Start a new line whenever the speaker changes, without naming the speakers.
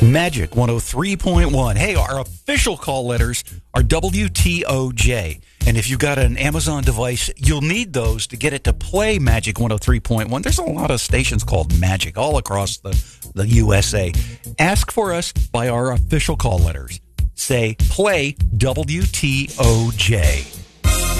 Magic 103.1. Hey, our official call letters are WTOJ. And if you've got an Amazon device, you'll need those to get it to play Magic 103.1. There's a lot of stations called Magic all across the USA. Ask for us by our official call letters. Say, play WTOJ.